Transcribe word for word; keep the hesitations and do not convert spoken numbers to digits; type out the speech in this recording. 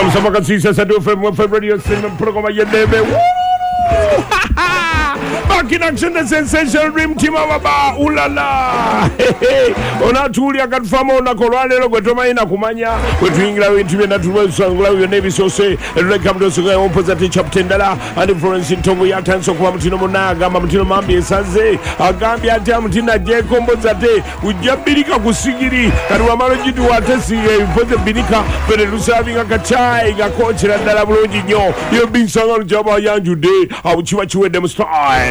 Sama kasisa sa do from Radio Cinema programa yendebe. Back in action, the sensational dream team ababa ulala. Ona tuli akatfama ona kolwalero kwetoma ina kumanya kwetwingira wintu na tuwesangula yo nevi sose rekam do so opposite chapter ndala and influence ntongo ya tanso kwa mutino munaga mutino mambi esaze agambya ati mutina je kombo zate ujabirika kusigiri kariwa malojitu watesi ipoze binika pere lusavinga kachai gakochera ndala bulonji nyo yo binsanga jaba yanjude abuchiwa chiwe dem style.